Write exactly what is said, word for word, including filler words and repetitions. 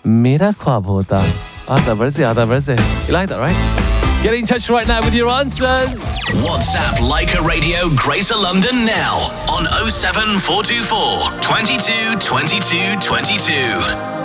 मेरा ख्वाब होता आधा बरसे आधा बरसे. You like that, right? Get in touch right now with your answers. WhatsApp Leica Radio Greater London now on oh seven four two four, two two, two two, two two.